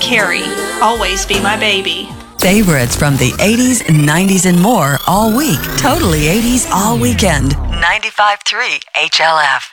Carey, Always Be My Baby. Favorites from the 80s, 90s, and more all week. Totally 80s all weekend. 95.3 HLF.